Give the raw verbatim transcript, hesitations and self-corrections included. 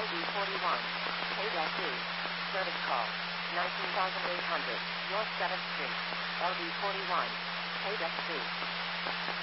L B forty-one. Quebec B. Service call. nineteen thousand eight hundred. North seventh Street. L B forty-one. Quebec B.